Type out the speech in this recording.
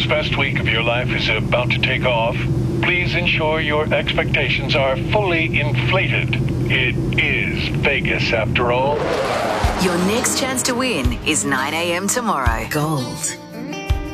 Golf's best week of your life is about to take off. Please ensure your expectations are fully inflated. It is Vegas, after all. Your next chance to win is 9 a.m. tomorrow. Gold